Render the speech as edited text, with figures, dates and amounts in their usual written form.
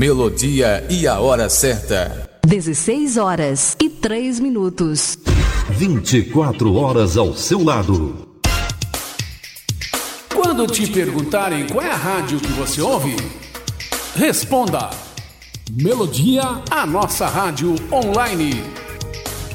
melodia e a hora certa. 16h03. 24 horas ao seu lado. Quando te perguntarem qual é a rádio que você ouve, responda: Melodia, a nossa rádio online.